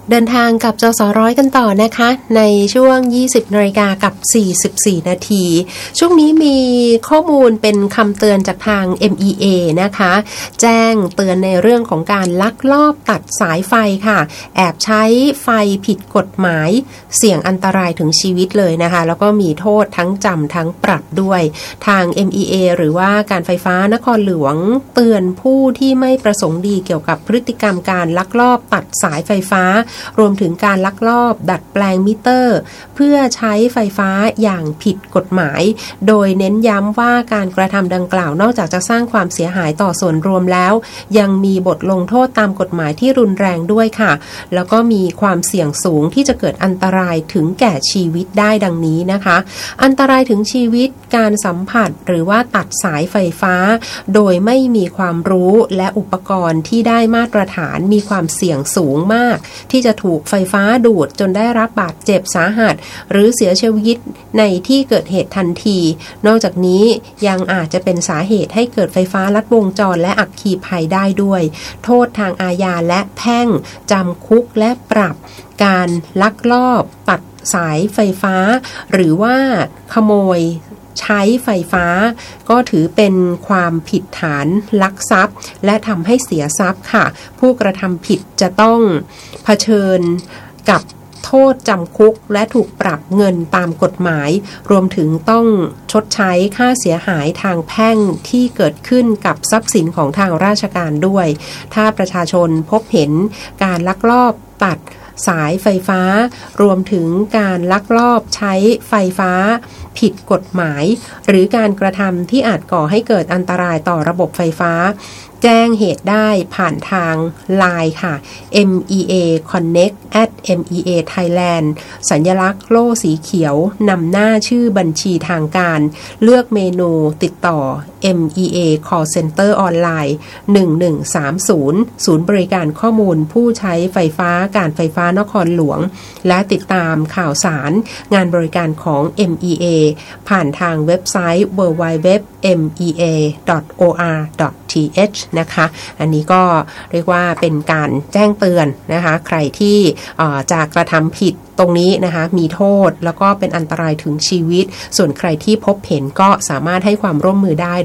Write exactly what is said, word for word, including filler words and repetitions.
เดินทางกับจสร้อยกันต่อนะคะในช่วง ยี่สิบนาฬิกากับ สี่สิบสี่นาทีช่วงนี้มีข้อมูลเป็นคำเตือนจากทาง เอ็ม อี เอ นะคะแจ้งเตือนในเรื่องของการลักลอบตัดสายไฟค่ะแอบใช้ไฟผิดกฎหมายเสี่ยงอันตรายถึงชีวิตเลยนะคะแล้วก็มีโทษทั้งจำทั้งปรับด้วยทาง เอ็ม อี เอ หรือว่าการไฟฟ้านครหลวงเตือนผู้ที่ไม่ประสงค์ดีเกี่ยวกับพฤติกรรมการลักลอบตัดสายไฟฟ้ารวมถึงการลักลอบดัดแปลงมิเตอร์เพื่อใช้ไฟฟ้าอย่างผิดกฎหมายโดยเน้นย้ำว่าการกระทำดังกล่าวนอกจากจะสร้างความเสียหายต่อส่วนรวมแล้วยังมีบทลงโทษตามกฎหมายที่รุนแรงด้วยค่ะแล้วก็มีความเสี่ยงสูงที่จะเกิดอันตรายถึงแก่ชีวิตได้ดังนี้นะคะอันตรายถึงชีวิตการสัมผัสหรือว่าตัดสายไฟฟ้าโดยไม่มีความรู้และอุปกรณ์ที่ได้มาตรฐานมีความเสี่ยงสูงมากที่จะถูกไฟฟ้าดูดจนได้รับบาดเจ็บสาหัสหรือเสียชีวิตในที่เกิดเหตุทันทีนอกจากนี้ยังอาจจะเป็นสาเหตุให้เกิดไฟฟ้าลัดวงจรและอัคคีภัยได้ด้วยโทษทางอาญาและแพ่งจำคุกและปรับการลักลอบตัดสายไฟฟ้าหรือว่าขโมยใช้ไฟฟ้าก็ถือเป็นความผิดฐานลักทรัพย์และทำให้เสียทรัพย์ค่ะผู้กระทำผิดจะต้องเผชิญกับโทษจำคุกและถูกปรับเงินตามกฎหมายรวมถึงต้องชดใช้ค่าเสียหายทางแพ่งที่เกิดขึ้นกับทรัพย์สินของทางราชการด้วยถ้าประชาชนพบเห็นการลักลอบตัดสายไฟฟ้ารวมถึงการลักลอบใช้ไฟฟ้าผิดกฎหมายหรือการกระทำที่อาจก่อให้เกิดอันตรายต่อระบบไฟฟ้าแจ้งเหตุได้ผ่านทาง ไลน์ ค่ะ เอ็ม อี เอ Connect at เอ็ม อี เอ Thailand สัญลักษณ์โล่สีเขียวนำหน้าชื่อบัญชีทางการเลือกเมนูติดต่อ เอ็ม อี เอ Call Center ออนไลน์หนึ่งหนึ่งสามศูนย์ศูนย์บริการข้อมูลผู้ใช้ไฟฟ้าการไฟฟ้านครหลวงและติดตามข่าวสารงานบริการของ เอ็ม อี เอ ผ่านทางเว็บไซต์ ดับเบิลยู ดับเบิลยู ดับเบิลยู ดอท เอ็ม อี เอ ดอท โอ อาร์ ดอท ที เอช นะคะอันนี้ก็เรียกว่าเป็นการแจ้งเตือนนะคะใครที่จะกระทำผิดตรงนี้นะคะมีโทษแล้วก็เป็นอันตรายถึงชีวิตส่วนใครที่พบเห็นก็สามารถให้ความร่วมมือได้